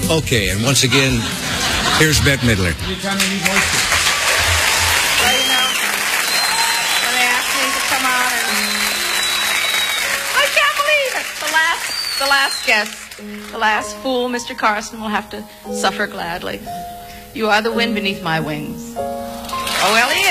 Okay, and once again, here's Bette Midler. Anytime you need moisture. Well, you know, when they asked me to come on, and I can't believe it. The last guest, the last fool, Mr. Carson, will have to suffer gladly. You are the wind beneath my wings. Oh, well, he